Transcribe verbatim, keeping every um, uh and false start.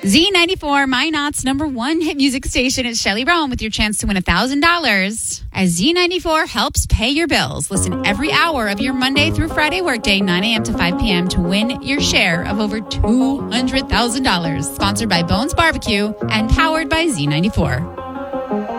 Z ninety-four, Minot's number one hit music station. It's Shelley Rome with your chance to win one thousand dollars as Z ninety-four helps pay your bills. Listen every hour of your Monday through Friday workday, nine a.m. to five p.m. to win your share of over two hundred thousand dollars. Sponsored by Bones Barbecue and powered by Z ninety-four.